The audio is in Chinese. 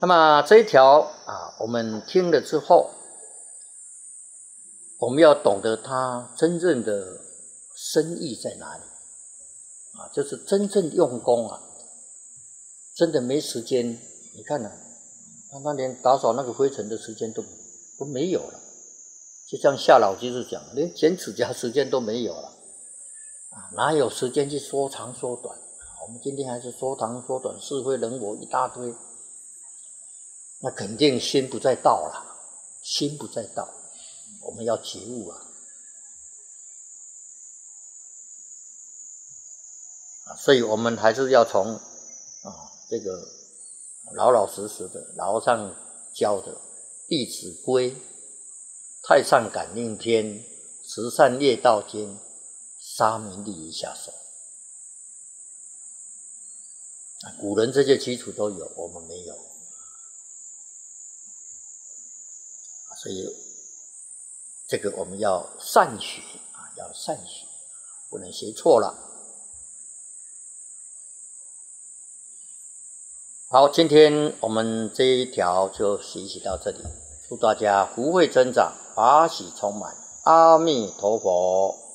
那么这一条我们听了之后，我们要懂得它真正的深意在哪里就是真正用功真的没时间。你看他连打扫那个灰尘的时间都没有了，就像夏老居士讲，连剪指甲时间都没有了哪有时间去说长说短？我们今天还是说长说短，是非人我一大堆，那肯定心不在道了，心不在道，我们要觉悟所以我们还是要从这个老老实实的老和尚教的《弟子规》、太上感应篇、十善业道经、沙弥利益下手。古人这些基础都有，我们没有，所以这个我们要善学要善学，不能学错了。好，今天我们这一条就学习到这里，祝大家福慧增长，法喜充满，阿弥陀佛。